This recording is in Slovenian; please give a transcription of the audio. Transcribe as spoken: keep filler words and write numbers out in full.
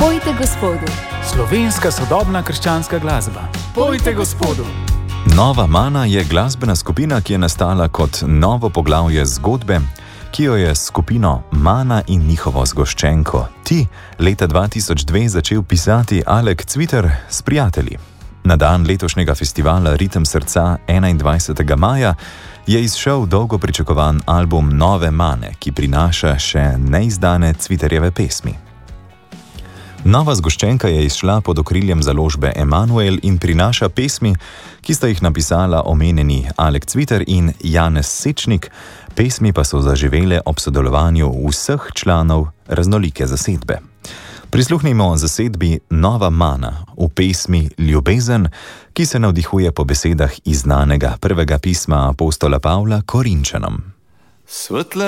Pojte Gospodu. Slovenska sodobna krščanska glasba. Pojte Gospodu. Nova Mana je glasbena skupina, ki je nastala kot novo poglavje zgodbe, ki jo je skupino Mana in njihovo zgoščenko Ti leta dva tisoč dve začel pisati Alek Cviter s prijatelji. Na dan letošnjega festivala Ritem srca enaindvajsetega maja je izšel dolgo pričakovan album Nove Mane, ki prinaša še neizdane Cviterjeve pesmi. Nova zgoščenka je izšla pod okriljem založbe Emanuel in prinaša pesmi, ki sta jih napisala omenjeni Alek Cviter in Janez Sečnik, pesmi pa so zaživele ob sodelovanju vseh članov raznolike zasedbe. Prisluhnimo zasedbi Nova Mana v pesmi Ljubezen, ki se navdihuje po besedah iz znanega prvega pisma apostola Pavla Korinčanom. Svetla